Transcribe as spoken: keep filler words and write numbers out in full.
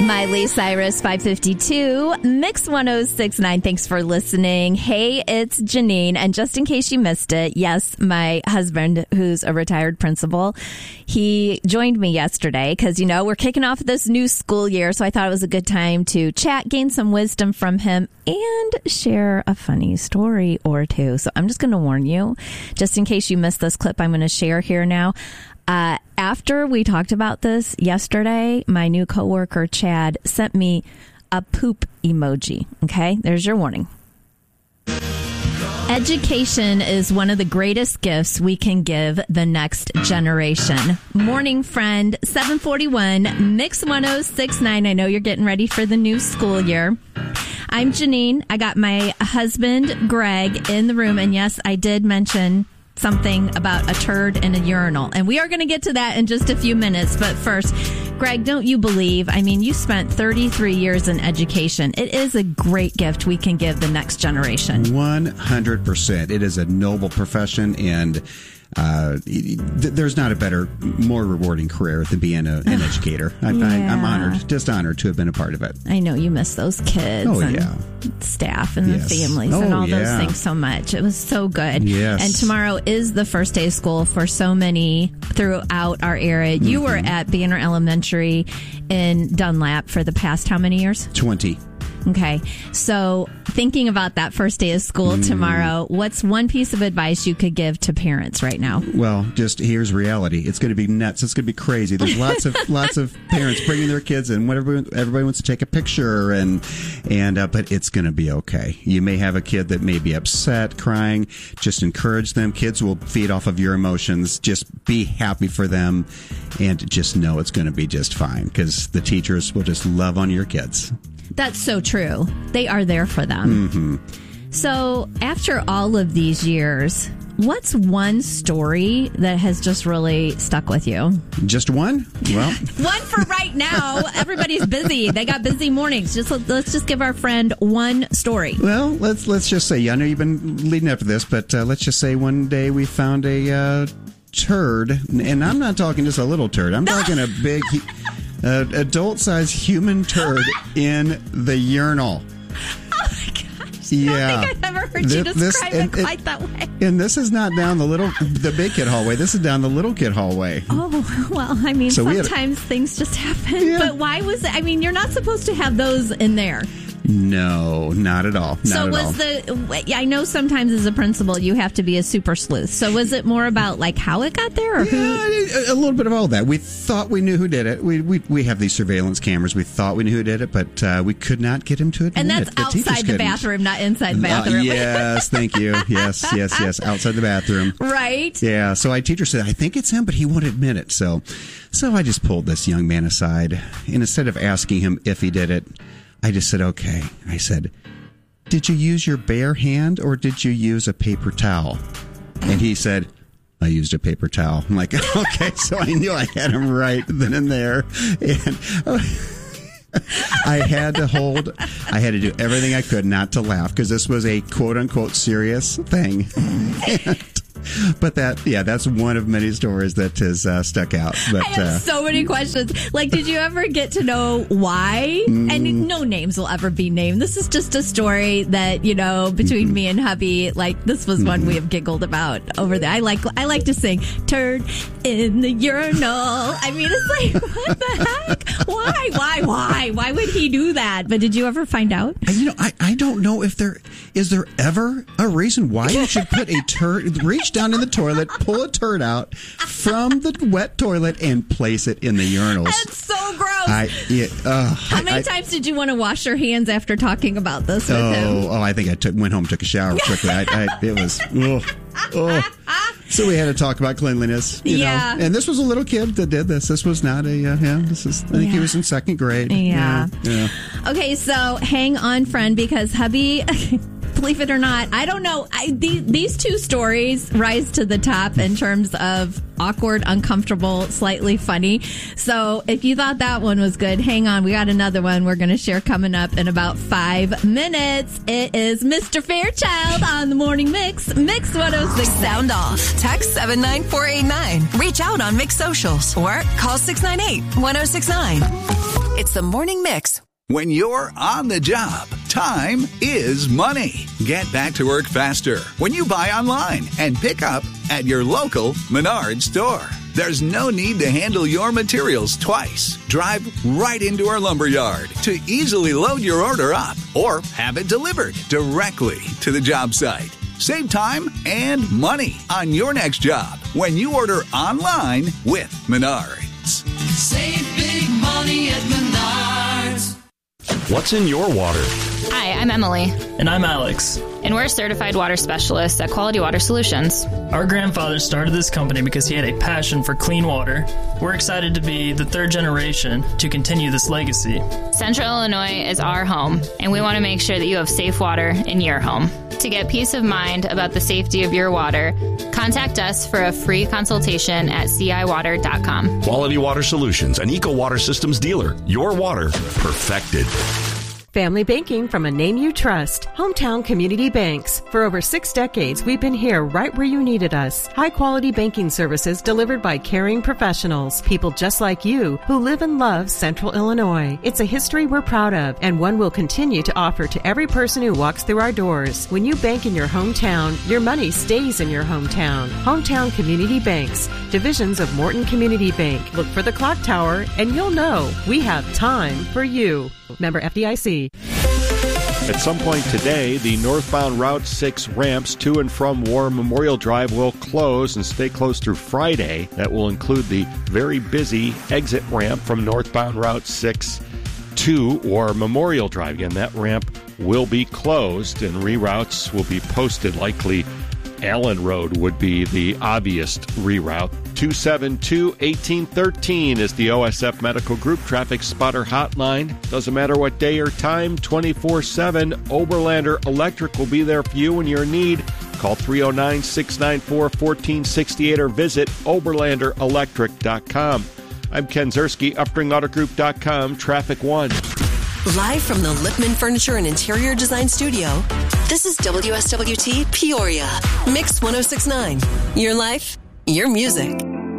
Miley Cyrus, five fifty-two, Mix one oh six point nine. Thanks for listening. Hey, it's Janine. And just in case you missed it, yes, my husband, who's a retired principal, he joined me yesterday because, you know, we're kicking off this new school year. So I thought it was a good time to chat, gain some wisdom from him, and share a funny story or two. So I'm just going to warn you, just in case you missed this clip I'm going to share here now. Uh, after we talked about this yesterday, my new coworker, Chad, sent me a poop emoji. Okay, there's your warning. Education is one of the greatest gifts we can give the next generation. Morning, friend, seven forty-one, Mix one oh six point nine. I know you're getting ready for the new school year. I'm Janine. I got my husband, Greg, in the room. And yes, I did mention something about a turd in a urinal. And we are going to get to that in just a few minutes. But first, Greg, don't you believe, I mean, you spent thirty-three years in education. It is a great gift we can give the next generation. one hundred percent. It is a noble profession, and uh, there's not a better, more rewarding career than being a, an educator. I, yeah. I, I'm honored, just honored to have been a part of it. I know you miss those kids oh, and yeah. staff and yes. the families oh, and all yeah. those things so much. It was so good. Yes. And tomorrow is the first day of school for so many throughout our area. You mm-hmm. were at Banner Elementary in Dunlap for the past how many years? twenty. Okay. So thinking about that first day of school mm. tomorrow, what's one piece of advice you could give to parents right now? Well, just here's reality. It's going to be nuts. It's going to be crazy. There's lots of lots of parents bringing their kids in. Whatever, everybody wants to take a picture, and and uh, but it's going to be okay. You may have a kid that may be upset, crying. Just encourage them. Kids will feed off of your emotions. Just be happy for them, and just know it's going to be just fine, because the teachers will just love on your kids. That's so true. They are there for them. Mm-hmm. So after all of these years, what's one story that has just really stuck with you? Just one? Well, one for right now. Everybody's busy. They got busy mornings. Just let's just give our friend one story. Well, let's let's just say, I know you've been leading up to this, but uh, let's just say one day we found a uh, turd, and I'm not talking just a little turd. I'm talking a big, uh, adult-sized human turd in the urinal. Oh my gosh! Yeah. I don't think I've ever heard this, you describe this, it quite it, that way. And this is not down the little, the big kid hallway. This is down the little kid hallway. Oh, well, I mean, so sometimes a, things just happen. Yeah. But why was it? I mean, you're not supposed to have those in there. No, not at all. Not so at was all. the, I know sometimes as a principal you have to be a super sleuth. So was it more about like how it got there? Or yeah, who? a little bit of all that. We thought we knew who did it. We we, we have these surveillance cameras. We thought we knew who did it, but uh, we could not get him to admit it. And that's it. The outside the bathroom, not inside the bathroom. Uh, yes, thank you. Yes, yes, yes. Outside the bathroom. Right. Yeah. So our teacher said, I think it's him, but he won't admit it. So, so I just pulled this young man aside, and instead of asking him if he did it, I just said, okay. I said, did you use your bare hand or did you use a paper towel? And he said, I used a paper towel. I'm like, okay. So I knew I had him right then and there. And oh, I had to hold, I had to do everything I could not to laugh, because this was a quote unquote serious thing. And, but that, yeah, that's one of many stories that has uh, stuck out. But, I have uh, so many questions. Like, did you ever get to know why? Mm, and no names will ever be named. This is just a story that, you know, between mm-hmm. me and hubby, like, this was mm-hmm. one we have giggled about over there. I like, I like to sing, turd in the urinal. I mean, it's like, what the heck? Why? Why? Why? Why would he do that? But did you ever find out? You know, I, I don't know if there, is there ever a reason why you should put a turd, reach down in the toilet, pull a turd out from the wet toilet, and place it in the urinals. That's so gross. I, yeah, uh, How many I, times did you want to wash your hands after talking about this with oh, him? Oh, I think I took, went home, took a shower quickly. I, I, it was, oh, oh. So we had to talk about cleanliness. You yeah. know? And this was a little kid that did this. This was not a, uh, yeah, this is, I think yeah. he was in second grade. Yeah. yeah. yeah. Okay, so hang on, friend, because hubby... Believe it or not, I don't know. I, these, these two stories rise to the top in terms of awkward, uncomfortable, slightly funny. So if you thought that one was good, hang on. We got another one we're going to share coming up in about five minutes. It is Mister Fairchild on the Morning Mix. Mix one oh six. Sound off. Text seven nine four eight nine. Reach out on Mix Socials or call six nine eight, one oh six nine. It's the Morning Mix. When you're on the job, time is money. Get back to work faster when you buy online and pick up at your local Menards store. There's no need to handle your materials twice. Drive right into our lumber yard to easily load your order up or have it delivered directly to the job site. Save time and money on your next job when you order online with Menards. Save big money at Menards. What's in your water? Hi, I'm Emily. And I'm Alex. And we're certified water specialists at Quality Water Solutions. Our grandfather started this company because he had a passion for clean water. We're excited to be the third generation to continue this legacy. Central Illinois is our home, and we want to make sure that you have safe water in your home. To get peace of mind about the safety of your water, contact us for a free consultation at c i water dot com. Quality Water Solutions, an Eco Water Systems dealer. Your water perfected. Family banking from a name you trust. Hometown Community Banks. For over six decades, we've been here right where you needed us. High-quality banking services delivered by caring professionals. People just like you who live and love Central Illinois. It's a history we're proud of and one we'll continue to offer to every person who walks through our doors. When you bank in your hometown, your money stays in your hometown. Hometown Community Banks. Divisions of Morton Community Bank. Look for the clock tower and you'll know we have time for you. Member F D I C. At some point today, the northbound Route six ramps to and from War Memorial Drive will close and stay closed through Friday. That will include the very busy exit ramp from northbound Route six to War Memorial Drive. Again, that ramp will be closed and reroutes will be posted. Likely Allen Road would be the obvious reroute. two seven two, one eight one three is the O S F Medical Group Traffic Spotter Hotline. Doesn't matter what day or time, twenty-four seven, Oberlander Electric will be there for you when you're in need. Call three oh nine, six nine four, one four six eight or visit oberlander electric dot com. I'm Ken Zerski, upring auto group dot com, Traffic One. Live from the Lippman Furniture and Interior Design Studio, this is W S W T Peoria. Mix one oh six point nine. Your life, your music.